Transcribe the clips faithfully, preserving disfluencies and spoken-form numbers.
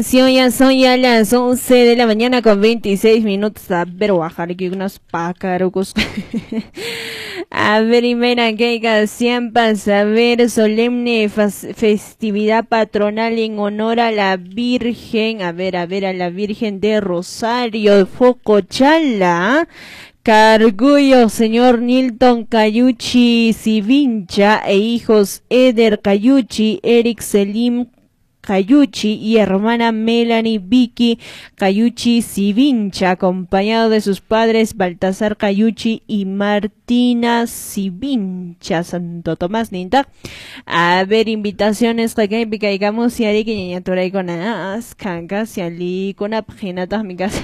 Ya son ya las once de la mañana con veintiséis minutos. A ver, bajar aquí unos pájaros. A ver, y mira que canción para saber, solemne festividad patronal en honor a la Virgen. A ver, a ver, a la Virgen de Rosario, Focochala. Cargullo, señor Nilton Cayuchi Sivincha e hijos Eder Cayuchi, Eric Selim Cayuchi y hermana Melanie Vicky Cayuchi Sivincha, acompañado de sus padres Baltasar Cayuchi y Martina Sivincha. Santo Tomás Ninta. A ver, invitaciones que digamos si hay que niñatura y con as cancas y ali con la página de mi casa.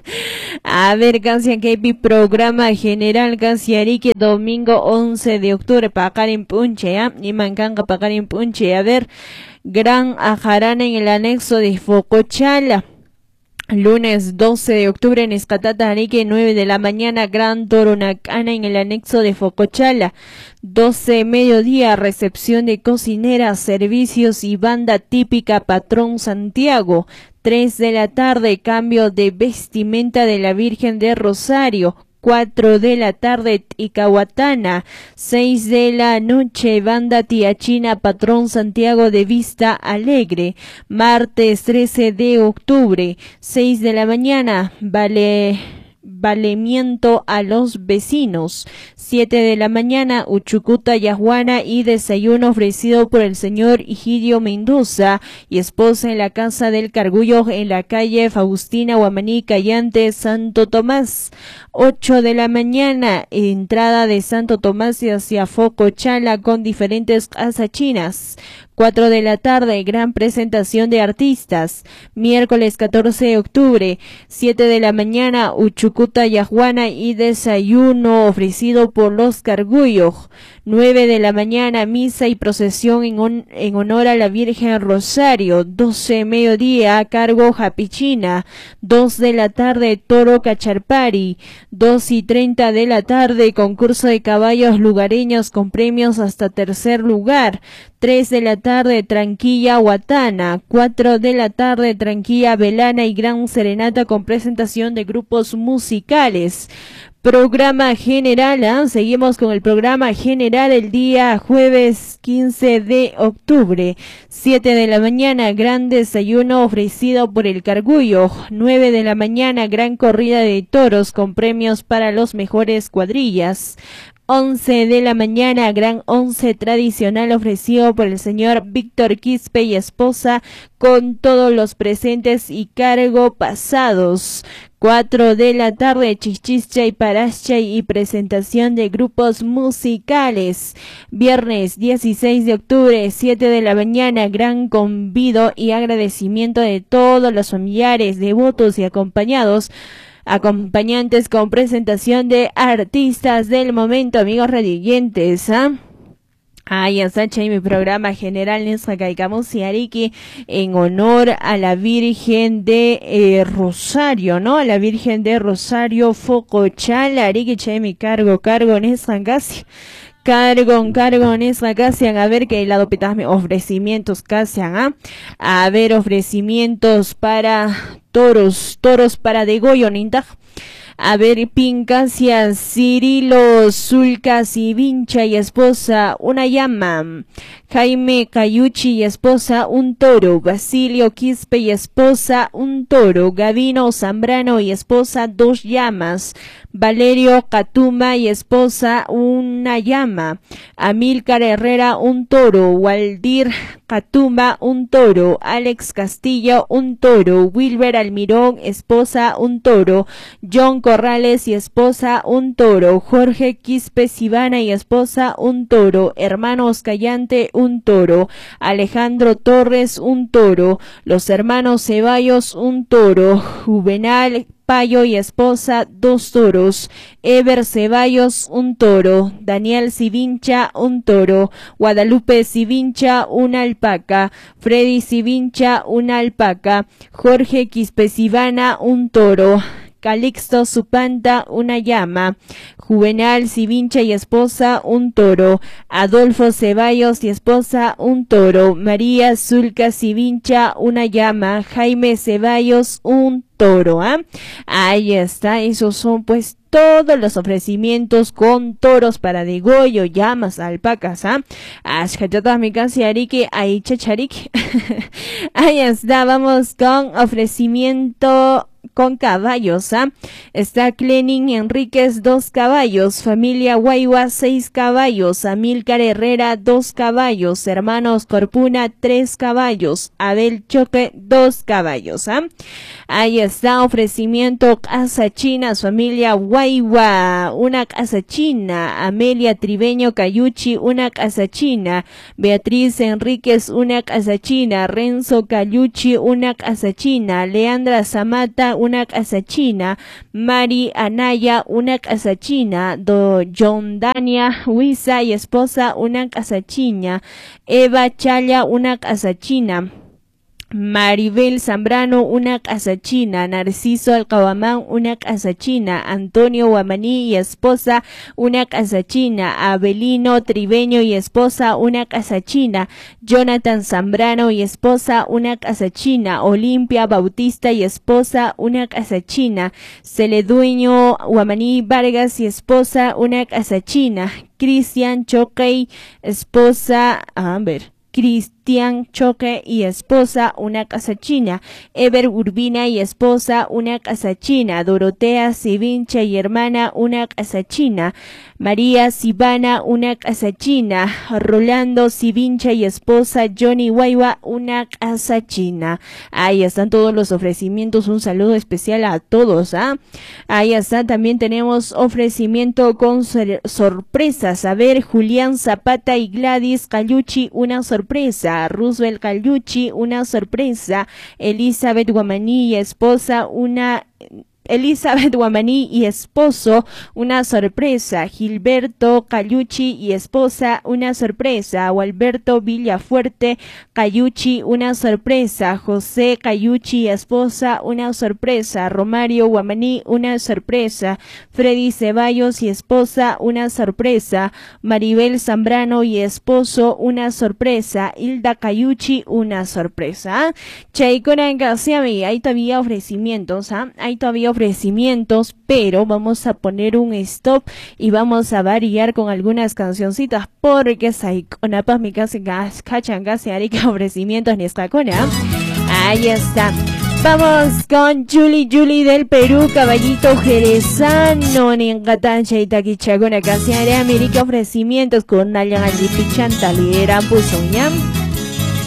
A ver, canción que hay programa general canción que domingo once de octubre pagar en punche, ¿eh? Y mancanga pagar en punche. A ver, gran ajarana en el anexo de Focochala. Lunes doce de octubre en Escatata, Arique, nueve de la mañana, gran toronacana en el anexo de Focochala. doce mediodía, recepción de cocineras, servicios y banda típica Patrón Santiago. tres de la tarde, cambio de vestimenta de la Virgen de Rosario. cuatro de la tarde, Icahuatana. seis de la noche, banda Tiachina, Patrón Santiago de Vista Alegre. Martes trece de octubre, seis de la mañana, vale... valemiento a los vecinos. siete de la mañana, Uchucuta Yahuana y desayuno ofrecido por el señor Higidio Mendoza y esposa en la casa del Cargullo en la calle Faustina Guamaní Callante, Santo Tomás. ocho de la mañana, entrada de Santo Tomás hacia Focochala con diferentes asachinas. cuatro de la tarde, gran presentación de artistas. Miércoles catorce de octubre, siete de la mañana, Uchucuta Yahuana y desayuno ofrecido por los Cargullos. nueve de la mañana, misa y procesión en, on, en honor a la Virgen Rosario. doce mediodía, a cargo Japichina. dos de la tarde, Toro Cacharpari. dos y treinta de la tarde, concurso de caballos lugareños con premios hasta tercer lugar. tres de la tarde, Tranquilla Huatana. cuatro de la tarde, Tranquilla Velana y gran serenata con presentación de grupos musicales. Programa general, ¿eh? Seguimos con el programa general el día jueves quince de octubre. siete de la mañana, gran desayuno ofrecido por el Cargullo. nueve de la mañana, gran corrida de toros con premios para los mejores cuadrillas. once de la mañana, gran once tradicional ofrecido por el señor Víctor Quispe y esposa con todos los presentes y cargo pasados. cuatro de la tarde, Chichicha y Paraschay y presentación de grupos musicales. Viernes dieciséis de octubre, siete de la mañana, gran convido y agradecimiento de todos los familiares, devotos y acompañados acompañantes con presentación de artistas del momento, amigos radioyentes, ¿ah? Ay, ¿eh? Sacha y mi programa general Nescacaicamos y Arique en honor a la Virgen de eh, Rosario, ¿no? A la Virgen de Rosario, Focochala, Arique, che, mi cargo, cargo, Nescacasi. Cargo, cargo, Nesca Casian, a ver que lado petame ofrecimientos Casian, ¿ah? A ver, ofrecimientos para toros, toros para degollo, nintaj. A ver, Pincasia, Cirilo, Zulca, Sivincha y esposa, una llama. Jaime Cayuchi y esposa, un toro. Basilio Quispe y esposa, un toro. Gavino Zambrano y esposa, dos llamas. Valerio Catuma y esposa, una llama. Amílcar Herrera, un toro. Waldir Catuma, un toro. Alex Castillo, un toro. Wilber Almirón, esposa, un toro. John Corrales y esposa, un toro. Jorge Quispe Sivana y esposa, un toro. Hermanos Callante, un toro. Alejandro Torres, un toro. Los hermanos Ceballos, un toro. Juvenal Payo y esposa, dos toros. Ever Ceballos, un toro. Daniel Sivincha, un toro. Guadalupe Sivincha, una alpaca. Freddy Sivincha, una alpaca. Jorge Quispesivana, un toro. Calixto Supanta, una llama. Juvenal Sivincha y esposa, un toro. Adolfo Ceballos y esposa, un toro. María Zulca Sivincha, una llama. Jaime Ceballos, un toro. ¿ah? Ahí está, esos son pues todos los ofrecimientos con toros para degollo, llamas, alpacas, ¿ah? Ahí chacharik. Ahí está, vamos con ofrecimiento con caballos, ¿ah? Está Clenin Enríquez, dos caballos. Familia Guayua, seis caballos. Amílcar Herrera, dos caballos. Hermanos Corpuna, tres caballos. Abel Choque, dos caballos, ¿ah? Ahí está, ofrecimiento casa china, familia Guayua, una casa china. Amelia Tribeño Cayuchi, una casa china. Beatriz Enríquez, una casa china. Renzo Cayuchi, una casa china. Leandra Zamata, una casa china. Mari Anaya, una casa china. Do John Dania Huiza y esposa, una casa china. Eva Chaya, una casa china. Maribel Zambrano, una casa china. Narciso Alcabamán, una casa china. Antonio Guamaní y esposa, una casa china. Abelino Tribeño y esposa, una casa china. Jonathan Zambrano y esposa, una casa china. Olimpia Bautista y esposa, una casa china. Celedueño Guamaní Vargas y esposa, una casa china. Cristian Choquey, esposa, a ver, Cristian Choque y esposa, una casa china. Ever Urbina y esposa, una casa china. Dorotea Sivincha y hermana, una casa china. María Sibana, una casa china. Rolando Sivincha y esposa, Johnny Guayua, una casa china. Ahí están todos los ofrecimientos. Un saludo especial a todos, ¿ah? Ahí está, también tenemos ofrecimiento con sor sorpresas. A ver, Julián Zapata y Gladys Cayuchi, una sorpresa. Sorpresa. Roosevelt Cayuchi, una sorpresa. Elizabeth Guamaní y esposa, una Elizabeth Guamaní y esposo, una sorpresa. Gilberto Cayuchi y esposa, una sorpresa. Gualberto Villafuerte Cayuchi, una sorpresa. José Cayuchi y esposa, una sorpresa. Romario Guamaní, una sorpresa. Freddy Ceballos y esposa, una sorpresa. Maribel Zambrano y esposo, una sorpresa. Hilda Cayuchi, una sorpresa. Chaikona Gasiami, hay todavía ofrecimientos, ¿ah? Hay todavía ofrecimientos, pero vamos a poner un stop y vamos a variar con algunas cancioncitas porque Saikonapas mi casi gas cachan casi arica ofrecimientos ni escacona. Ahí está. Vamos con Julie Julie del Perú, caballito jerezano, ni en Catancha y Taquichagona, casi haré América ofrecimientos con Nayan Alipichan Talieran Pusoñam.